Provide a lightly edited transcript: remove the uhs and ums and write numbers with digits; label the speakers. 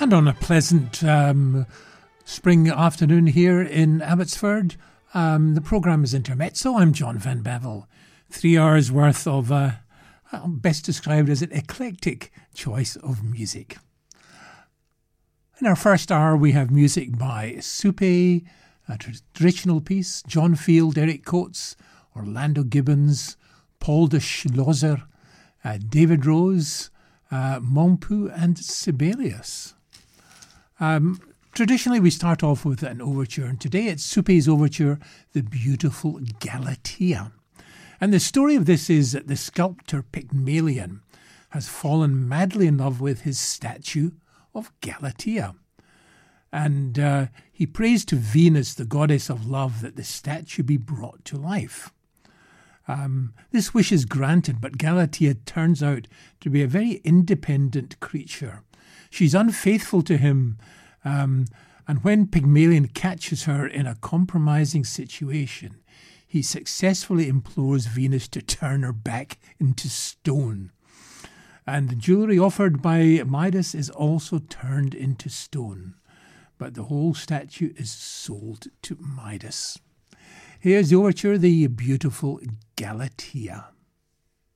Speaker 1: And on a pleasant spring afternoon here in Abbotsford, the programme is Intermezzo. I'm John Van Bevel. 3 hours worth of, best described as an eclectic choice of music. In our first hour, we have music by Supe, a traditional piece, John Field, Eric Coates, Orlando Gibbons, Paul de Schlosser, David Rose, Montpu and Sibelius. Traditionally, we start off with an overture, and today it's Supe's overture, The Beautiful Galatea. And the story of this is that the sculptor Pygmalion has fallen madly in love with his statue of Galatea. And he prays to Venus, the goddess of love, that the statue be brought to life. This wish is granted, but Galatea turns out to be a very independent creature. She's unfaithful to him, and when Pygmalion catches her in a compromising situation, he successfully implores Venus to turn her back into stone. And the jewellery offered by Midas is also turned into stone, but the whole statue is sold to Midas. Here's the overture, The Beautiful Galatea.